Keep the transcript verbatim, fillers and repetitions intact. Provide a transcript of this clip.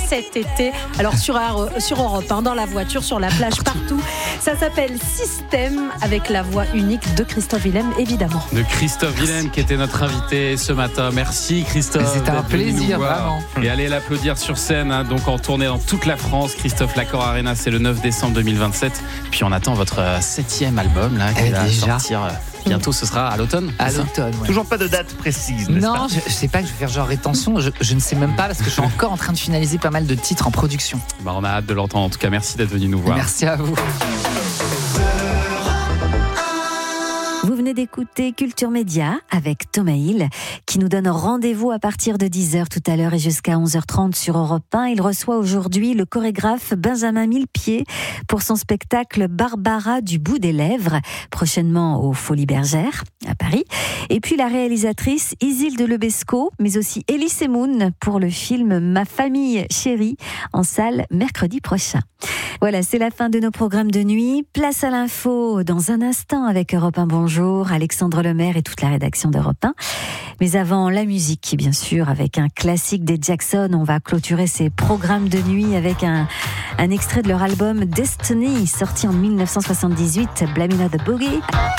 cet été. Alors sur, sur Europe un, dans la voiture, sur la plage, partout. Ça s'appelle Système, avec la voix unique de Christophe Willem, évidemment. De Christophe Willem qui était notre invité ce matin. Merci Christophe. C'était un plaisir, vraiment. Et allez l'applaudir sur scène, hein, donc en tournée dans toute la France. Christophe l'Accor Arena, c'est le neuf décembre deux mille vingt-sept. Puis on attend votre septième album là, qui eh va déjà. sortir bientôt. Ce sera à l'automne. À l'automne. Ouais. Toujours pas de date précise. N'est-ce non, pas je, je sais pas que je vais faire genre rétention. Je, je ne sais même pas parce que je suis encore en train de finaliser pas mal de titres en production. Bah, on a hâte de l'entendre. En tout cas, merci d'être venu nous voir. Merci à vous. Vous venez d'écouter Culture Média avec Thomas Hill qui nous donne rendez-vous à partir de dix heures tout à l'heure et jusqu'à onze heures trente sur Europe un. Il reçoit aujourd'hui le chorégraphe Benjamin Millepied pour son spectacle Barbara du bout des lèvres, prochainement aux Folies Bergères à Paris. Et puis la réalisatrice Isilde Lebesco, mais aussi Elie Semoun pour le film Ma famille chérie en salle mercredi prochain. Voilà, c'est la fin de nos programmes de nuit. Place à l'info dans un instant avec Europe un. Bonjour, Alexandre Lemaire et toute la rédaction d'Europe un. Mais avant, la musique, bien sûr, avec un classique des Jackson. On va clôturer ces programmes de nuit avec un, un extrait de leur album Destiny, sorti en dix-neuf cent soixante-dix-huit, Blaming on the Boogie.